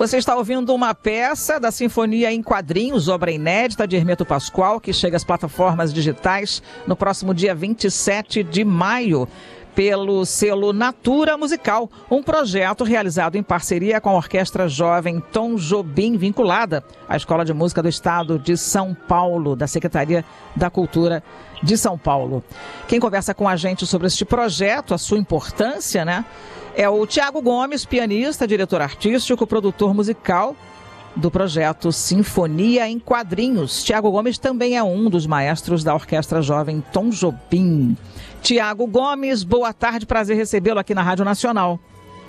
Você está ouvindo uma peça da Sinfonia em Quadrinhos, obra inédita de Hermeto Pascoal, que chega às plataformas digitais no próximo dia 27 de maio. Pelo selo Natura Musical, um projeto realizado em parceria com a Orquestra Jovem Tom Jobim, vinculada à Escola de Música do Estado de São Paulo, da Secretaria da Cultura de São Paulo. Quem conversa com a gente sobre este projeto, a sua importância, né, é o Tiago Gomes, pianista, diretor artístico, produtor musical do projeto Sinfonia em Quadrinhos. Tiago Gomes também é um dos maestros da Orquestra Jovem Tom Jobim. Tiago Gomes, boa tarde, prazer recebê-lo aqui na Rádio Nacional.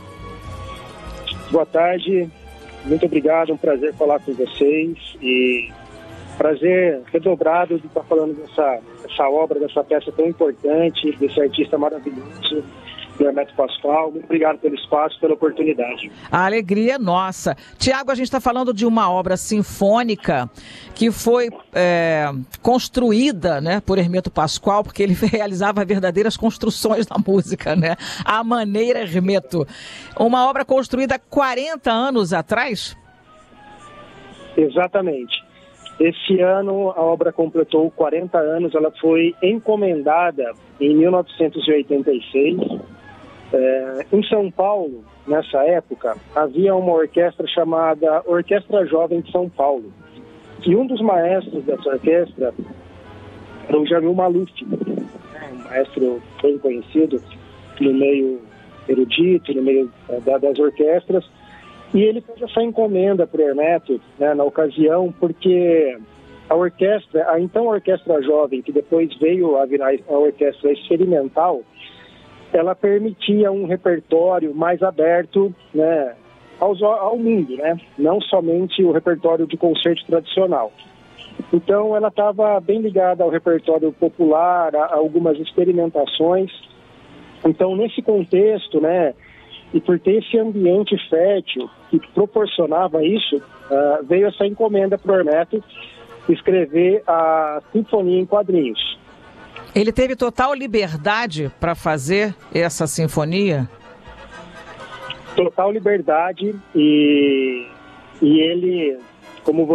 Boa tarde, muito obrigado, um prazer falar com vocês e prazer redobrado de estar falando dessa obra, dessa peça tão importante, desse artista maravilhoso, do Hermeto Pascoal. Muito obrigado pelo espaço, pela oportunidade. A alegria é nossa. Tiago, a gente está falando de uma obra sinfônica que foi construída, né, por Hermeto Pascoal, porque ele realizava verdadeiras construções na música, né? A maneira Hermeto. Uma obra construída 40 anos atrás? Exatamente. Esse ano a obra completou 40 anos, ela foi encomendada em 1986. Em São Paulo, nessa época, havia uma orquestra chamada Orquestra Jovem de São Paulo. E um dos maestros dessa orquestra era o Jamil Maluf, um maestro bem conhecido no meio erudito, no meio das orquestras. E ele fez essa encomenda para o Hermeto, né, na ocasião, porque a então Orquestra Jovem, que depois veio a virar a Orquestra Experimental, ela permitia um repertório mais aberto, né, ao mundo, né? Não somente o repertório de concerto tradicional. Então ela estava bem ligada ao repertório popular, a algumas experimentações. Então nesse contexto, né, e por ter esse ambiente fértil que proporcionava isso, veio essa encomenda para o Hermeto escrever a Sinfonia em Quadrinhos. Ele teve total liberdade para fazer essa sinfonia? Total liberdade e ele, como